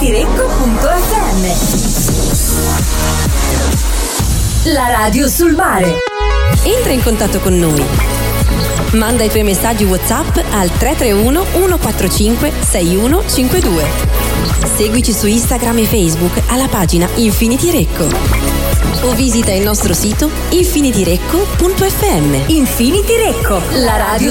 infinidirecco.fm. La radio sul mare. Entra in contatto con noi. Manda i tuoi messaggi WhatsApp al 331 145 6152. Seguici su Instagram e Facebook alla pagina Infinity Recco. O visita il nostro sito infinidirecco.fm. Infinity Recco, la radio